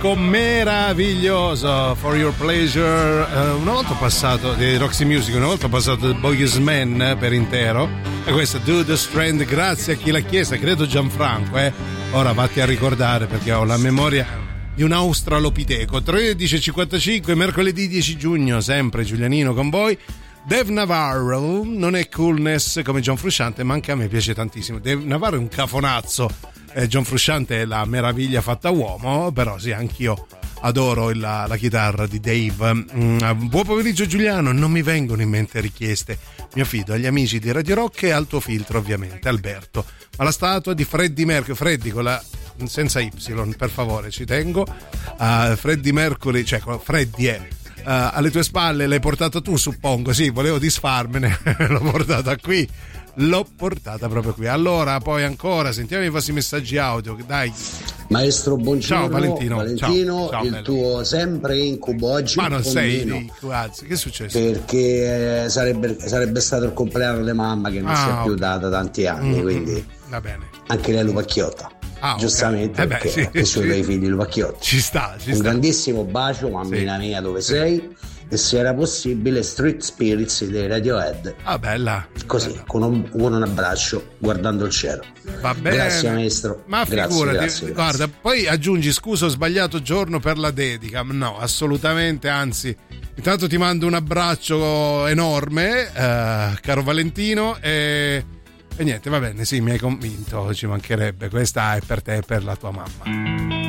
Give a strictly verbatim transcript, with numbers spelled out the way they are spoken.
disco meraviglioso, For Your Pleasure. Uh, una volta ho passato di Roxy Music, una volta ho passato The Boys Man per intero, e questa Do the Strand, grazie a chi l'ha chiesta, credo Gianfranco, eh. Ora vatti a ricordare, perché ho la memoria di un australopiteco. Tredici e cinquantacinque, mercoledì dieci giugno, sempre Giulianino con voi. Dave Navarro non è coolness come John Frusciante, ma anche a me piace tantissimo. Dave Navarro è un cafonazzo, eh, John Frusciante è la meraviglia fatta uomo, però sì, anch'io adoro la, la chitarra di Dave. Mm, buon pomeriggio Giuliano, non mi vengono in mente richieste, mi affido agli amici di Radio Rock e al tuo filtro ovviamente, Alberto. Ma la statua di Freddie Mercury, Freddy con la senza Y, per favore, ci tengo. Uh, Freddie Mercury, cioè Freddy è Uh, alle tue spalle, l'hai portata tu, suppongo. Sì, volevo disfarmene, l'ho portata qui, l'ho portata proprio qui. Allora, poi ancora sentiamo i vostri messaggi audio, dai. Maestro, buongiorno. Ciao Valentino, Valentino, ciao, ciao, il bello. tuo sempre incubo oggi. Ma non sei meno, incubo, anzi, che è successo? Perché sarebbe, sarebbe stato il compleanno di mamma, che non ah, si è più okay. data tanti anni, mm, quindi va bene. Anche lei lo pacchiotta. Ah, giustamente, okay. eh beh, perché sì, i suoi sì. figli lo pacchiotta. Ci sta, ci un sta. grandissimo bacio, mammina sì. mia, dove sì. sei? E se era possibile, Street Spirits dei Radiohead. Ah, bella. Così, bella. con un, con un abbraccio, guardando il cielo. Va bene. Grazie maestro. Ma grazie, figurati, grazie, guarda, grazie. poi aggiungi scusa, ho sbagliato giorno per la dedica. No, assolutamente, anzi. Intanto ti mando un abbraccio enorme, eh, caro Valentino, e... E niente, va bene, sì, mi hai convinto, ci mancherebbe. Questa è per te e per la tua mamma.